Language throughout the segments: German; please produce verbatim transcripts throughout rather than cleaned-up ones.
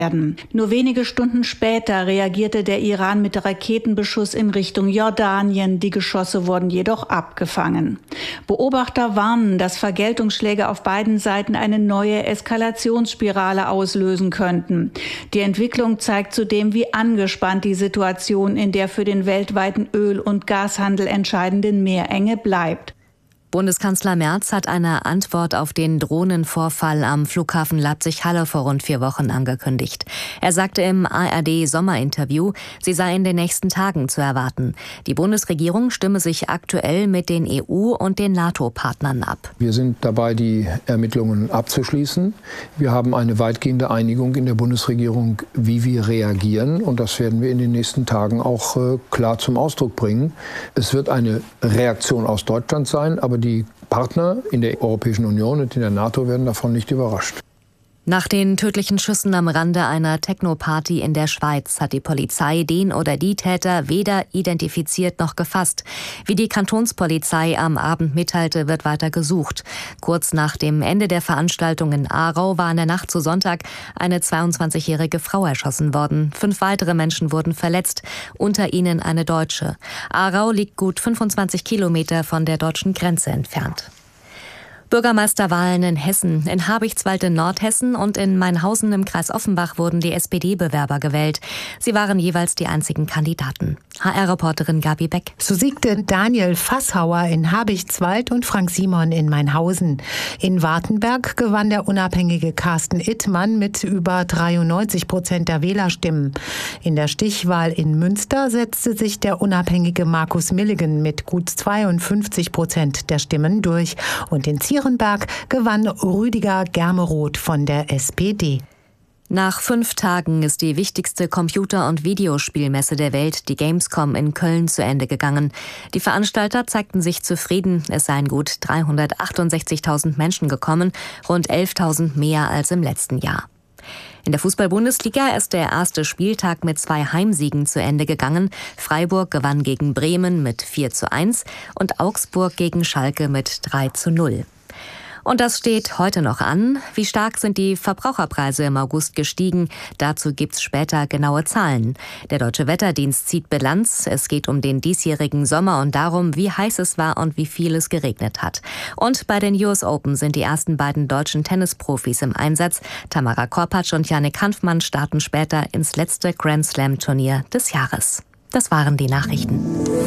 werden. Nur wenige Stunden später reagierte der Iran mit Raketenbeschuss in Richtung Jordanien. Die Geschosse wurden jedoch abgefangen. Beobachter warnen, dass Vergeltungsschläge auf beiden Seiten eine neue Eskalationsspirale auslösen könnten. Die Entwicklung zeigt zudem, wie angespannt die Situation in der für den weltweiten Öl- und Gashandel entscheidenden Meerenge bleibt. Bundeskanzler Merz hat eine Antwort auf den Drohnenvorfall am Flughafen Leipzig-Halle vor rund vier Wochen angekündigt. Er sagte im A R D-Sommerinterview, sie sei in den nächsten Tagen zu erwarten. Die Bundesregierung stimme sich aktuell mit den E U- und den NATO-Partnern ab. Wir sind dabei, die Ermittlungen abzuschließen. Wir haben eine weitgehende Einigung in der Bundesregierung, wie wir reagieren. Und das werden wir in den nächsten Tagen auch äh, klar zum Ausdruck bringen. Es wird eine Reaktion aus Deutschland sein, aber die Partner in der Europäischen Union und in der NATO werden davon nicht überrascht. Nach den tödlichen Schüssen am Rande einer Techno-Party in der Schweiz hat die Polizei den oder die Täter weder identifiziert noch gefasst. Wie die Kantonspolizei am Abend mitteilte, wird weiter gesucht. Kurz nach dem Ende der Veranstaltung in Aarau war in der Nacht zu Sonntag eine zweiundzwanzigjährige Frau erschossen worden. Fünf weitere Menschen wurden verletzt, unter ihnen eine Deutsche. Aarau liegt gut fünfundzwanzig Kilometer von der deutschen Grenze entfernt. Bürgermeisterwahlen in Hessen. In Habichtswald in Nordhessen und in Mainhausen im Kreis Offenbach wurden die S P D-Bewerber gewählt. Sie waren jeweils die einzigen Kandidaten. H R-Reporterin Gabi Beck. So siegte Daniel Fasshauer in Habichtswald und Frank Simon in Mainhausen. In Wartenberg gewann der unabhängige Carsten Ittmann mit über dreiundneunzig Prozent der Wählerstimmen. In der Stichwahl in Münster setzte sich der unabhängige Markus Milligan mit gut zweiundfünfzig Prozent der Stimmen durch. Und in Zierenberg gewann Rüdiger Germeroth von der S P D. Nach fünf Tagen ist die wichtigste Computer- und Videospielmesse der Welt, die Gamescom in Köln, zu Ende gegangen. Die Veranstalter zeigten sich zufrieden. Es seien gut dreihundertachtundsechzigtausend Menschen gekommen, rund elftausend mehr als im letzten Jahr. In der Fußball-Bundesliga ist der erste Spieltag mit zwei Heimsiegen zu Ende gegangen. Freiburg gewann gegen Bremen mit vier zu eins und Augsburg gegen Schalke mit drei zu null. Und das steht heute noch an. Wie stark sind die Verbraucherpreise im August gestiegen? Dazu gibt's später genaue Zahlen. Der Deutsche Wetterdienst zieht Bilanz. Es geht um den diesjährigen Sommer und darum, wie heiß es war und wie viel es geregnet hat. Und bei den U S Open sind die ersten beiden deutschen Tennisprofis im Einsatz. Tamara Korpatsch und Jannik Hanfmann starten später ins letzte Grand Slam Turnier des Jahres. Das waren die Nachrichten.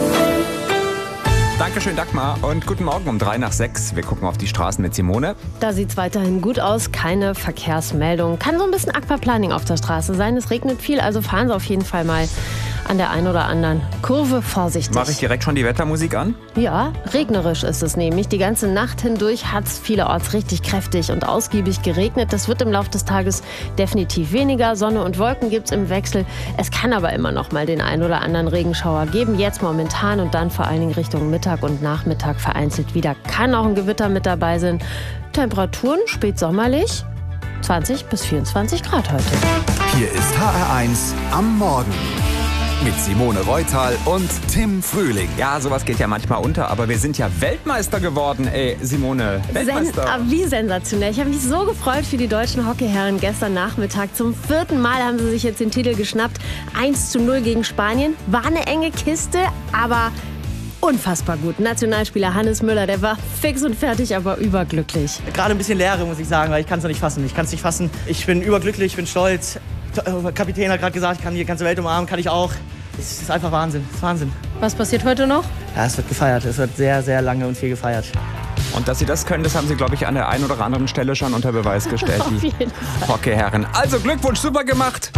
Dankeschön, Dagmar. Und guten Morgen um drei nach sechs. Wir gucken auf die Straßen mit Simone. Da sieht es weiterhin gut aus. Keine Verkehrsmeldung. Kann so ein bisschen Aquaplaning auf der Straße sein. Es regnet viel, also fahren Sie auf jeden Fall mal an der einen oder anderen Kurve vorsichtig. Mache ich direkt schon die Wettermusik an? Ja, regnerisch ist es nämlich. Die ganze Nacht hindurch hat es vielerorts richtig kräftig und ausgiebig geregnet. Das wird im Laufe des Tages definitiv weniger. Sonne und Wolken gibt es im Wechsel. Es kann aber immer noch mal den einen oder anderen Regenschauer geben. Jetzt momentan und dann vor allen Dingen Richtung Mittag und Nachmittag vereinzelt wieder. Kann auch ein Gewitter mit dabei sein. Temperaturen spätsommerlich zwanzig bis vierundzwanzig Grad heute. Hier ist H R eins am Morgen. Mit Simone Reutal und Tim Frühling. Ja, sowas geht ja manchmal unter, aber wir sind ja Weltmeister geworden, ey, Simone. Weltmeister. Sen- wie sensationell. Ich habe mich so gefreut für die deutschen Hockeyherren gestern Nachmittag. Zum vierten Mal haben sie sich jetzt den Titel geschnappt. eins zu null gegen Spanien. War eine enge Kiste, aber unfassbar gut. Nationalspieler Hannes Müller, der war fix und fertig, aber überglücklich. Gerade ein bisschen Leere, muss ich sagen, weil ich kann es noch nicht fassen. Ich kann es nicht fassen. Ich bin überglücklich, ich bin stolz. Der Kapitän hat gerade gesagt, ich kann die ganze Welt umarmen, kann ich auch. Es ist einfach Wahnsinn, es ist Wahnsinn. Was passiert heute noch? Ja, es wird gefeiert, es wird sehr, sehr lange und viel gefeiert. Und dass sie das können, das haben sie, glaube ich, an der einen oder anderen Stelle schon unter Beweis gestellt, Auf die jeden Fall. Hockeyherren. Also Glückwunsch, super gemacht.